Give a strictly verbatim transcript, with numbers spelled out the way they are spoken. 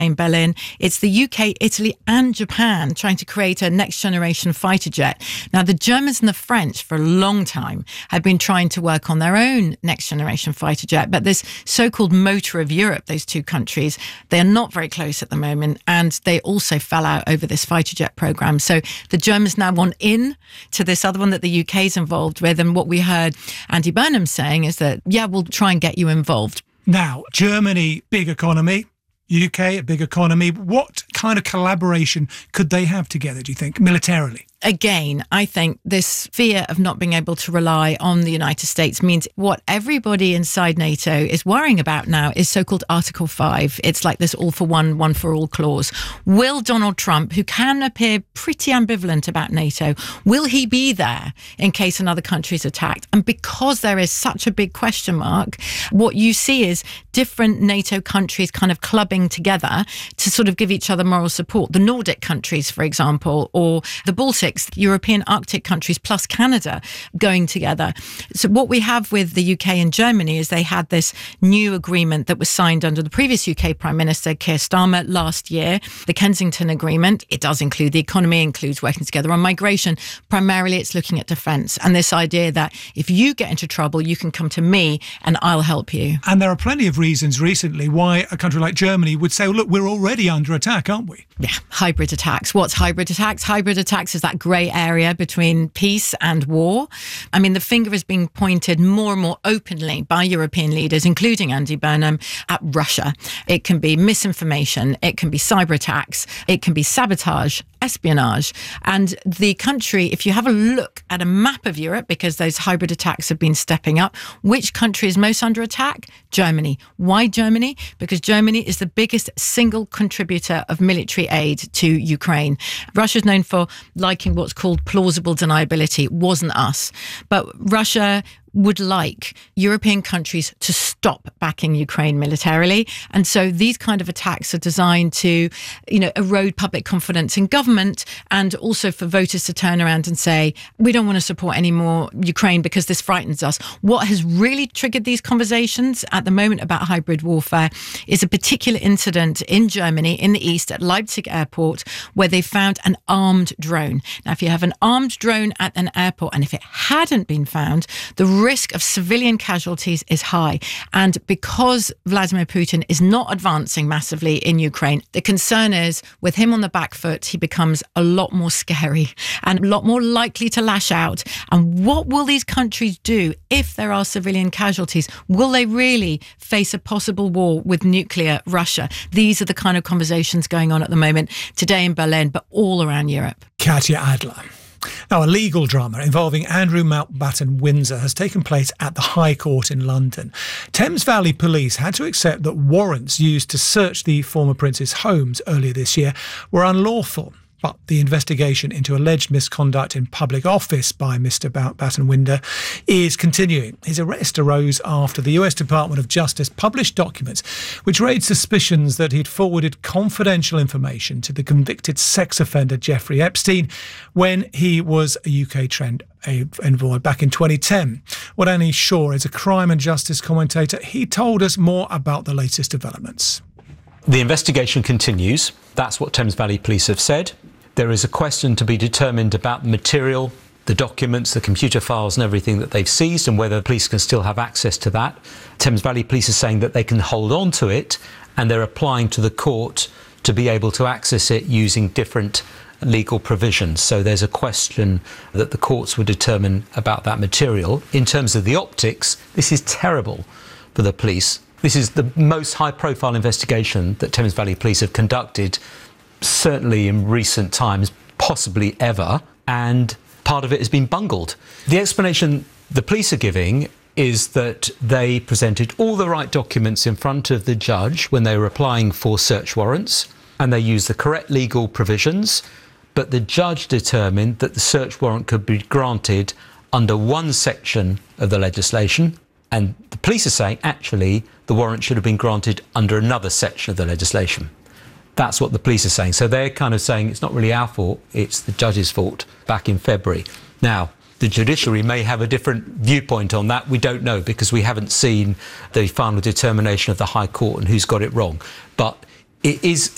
in Berlin. It's the U K, Italy and Japan trying to create a next-generation fighter jet. Now, the Germans and the French, for a long time, had been trying to work on their own next-generation fighter jet, but this so-called motor of Europe, those two countries, they are not very close at the moment, and they also fell out over this fighter jet program. So the Germans now want in to this other one that the U K is involved with, and what we heard Andy Burnham saying is that, yeah, we'll try and get you involved. Now, Germany, big economy. U K, a big economy. What kind of collaboration could they have together, do you think, militarily? Again, I think this fear of not being able to rely on the United States means what everybody inside NATO is worrying about now is so-called Article five. It's like this all for one, one for all clause. Will Donald Trump, who can appear pretty ambivalent about NATO, will he be there in case another country is attacked? And because there is such a big question mark, what you see is different NATO countries kind of clubbing together to sort of give each other moral support. The Nordic countries, for example, or the Baltic, European Arctic countries plus Canada going together. So what we have with the U K and Germany is they had this new agreement that was signed under the previous U K Prime Minister Keir Starmer last year, the Kensington Agreement. It does include the economy, includes working together on migration. Primarily it's looking at defence and this idea that if you get into trouble, you can come to me and I'll help you. And there are plenty of reasons recently why a country like Germany would say, well, look, we're already under attack, aren't we? Yeah, hybrid attacks. What's hybrid attacks? Hybrid attacks is that grey area between peace and war. I mean, the finger is being pointed more and more openly by European leaders, including Andy Burnham, at Russia. It can be misinformation, it can be cyber attacks, it can be sabotage, espionage. And the country, if you have a look at a map of Europe, because those hybrid attacks have been stepping up, which country is most under attack? Germany. Why Germany? Because Germany is the biggest single contributor of military aid to Ukraine. Russia's known for liking what's called plausible deniability. It wasn't us. But Russia would like European countries to stop backing Ukraine militarily. And so these kind of attacks are designed to, you know, erode public confidence in government and also for voters to turn around and say, we don't want to support any more Ukraine because this frightens us. What has really triggered these conversations at the moment about hybrid warfare is a particular incident in Germany, in the east, at Leipzig airport, where they found an armed drone. Now, if you have an armed drone at an airport, and if it hadn't been found, the risk of civilian casualties is high. And because Vladimir Putin is not advancing massively in Ukraine, the concern is with him on the back foot, he becomes a lot more scary and a lot more likely to lash out. And what will these countries do if there are civilian casualties? Will they really face a possible war with nuclear Russia? These are the kind of conversations going on at the moment today in Berlin, but all around Europe. Katya Adler. Now, a legal drama involving Andrew Mountbatten Windsor has taken place at the High Court in London. Thames Valley Police had to accept that warrants used to search the former prince's homes earlier this year were unlawful. But the investigation into alleged misconduct in public office by Mister Mountbatten Windsor is continuing. His arrest arose after the U S Department of Justice published documents which raised suspicions that he'd forwarded confidential information to the convicted sex offender Jeffrey Epstein when he was a U K trend envoy back in twenty ten. Well, Annie Shaw is a crime and justice commentator. He told us more about the latest developments. The investigation continues. That's what Thames Valley Police have said. There is a question to be determined about the material, the documents, the computer files and everything that they've seized and whether the police can still have access to that. Thames Valley Police are saying that they can hold on to it and they're applying to the court to be able to access it using different legal provisions. So there's a question that the courts will determine about that material. In terms of the optics, this is terrible for the police. This is the most high-profile investigation that Thames Valley Police have conducted, certainly in recent times, possibly ever, and part of it has been bungled. The explanation the police are giving is that they presented all the right documents in front of the judge when they were applying for search warrants, and they used the correct legal provisions, but the judge determined that the search warrant could be granted under one section of the legislation, and the police are saying, actually, the warrant should have been granted under another section of the legislation. That's what the police are saying. So they're kind of saying it's not really our fault, it's the judge's fault back in February. Now, the judiciary may have a different viewpoint on that. We don't know because we haven't seen the final determination of the High Court and who's got it wrong. But it is